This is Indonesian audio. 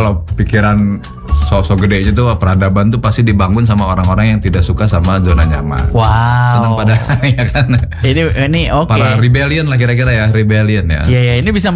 kalau pikiran sosok gede itu peradaban tuh pasti dibangun sama orang-orang yang tidak suka sama zona nyaman. Wow. Senang pada ya kan. Ini oke. Para rebellion lah kira-kira ya, rebellion ya. Iya, ini bisa